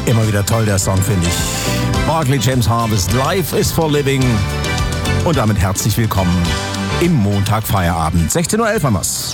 Immer wieder toll, der Song, finde ich. Barclay James Harvest, Life is for Living. Und damit herzlich willkommen im Montagfeierabend. 16:11 Uhr haben wir's.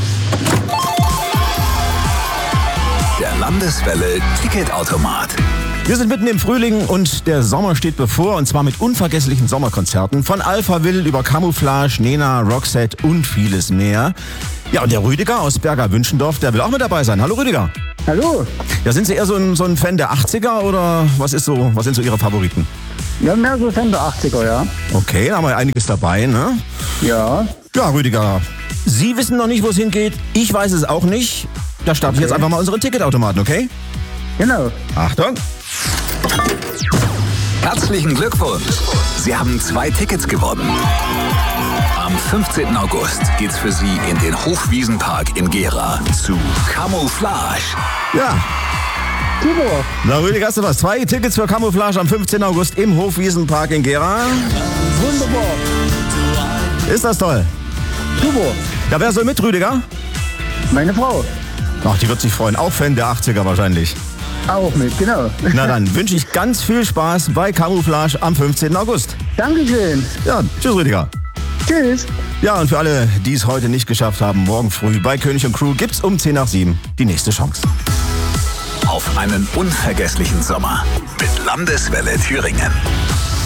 Der Landeswelle Ticketautomat. Wir sind mitten im Frühling und der Sommer steht bevor, und zwar mit unvergesslichen Sommerkonzerten von Alphaville über Camouflage, Nena, Roxette und vieles mehr. Ja, und der Rüdiger aus Berger-Wünschendorf, der will auch mit dabei sein. Hallo Rüdiger. Hallo. Ja, sind Sie eher so ein Fan der 80er oder was sind so Ihre Favoriten? Ja, mehr so Fan der 80er, ja. Okay, da haben wir einiges dabei, ne? Ja. Ja, Rüdiger, Sie wissen noch nicht, wo es hingeht. Ich weiß es auch nicht. Da starten wir jetzt einfach mal unseren Ticketautomaten, okay? Genau. Achtung. Herzlichen Glückwunsch! Sie haben 2 Tickets gewonnen. Am 15. August geht's für Sie in den Hochwiesenpark in Gera zu Camouflage. Ja. Super. Na Rüdiger, hast du was? 2 Tickets für Camouflage am 15. August im Hochwiesenpark in Gera. Wunderbar. Ist das toll? Super. Ja, wer soll mit, Rüdiger? Meine Frau. Ach, die wird sich freuen. Auch Fan der 80er wahrscheinlich. Auch mit, genau. Na dann wünsche ich ganz viel Spaß bei Camouflage am 15. August. Dankeschön. Ja, tschüss Rüdiger. Tschüss. Ja, und für alle, die es heute nicht geschafft haben, morgen früh bei König und Crew gibt's um 6:50 die nächste Chance. Auf einen unvergesslichen Sommer mit Landeswelle Thüringen.